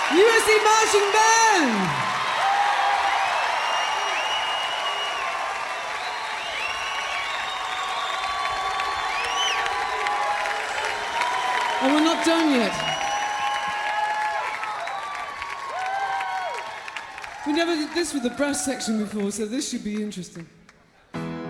USC Marching Band! And we're not done yet. We never did this with the brass section before, so this should be interesting.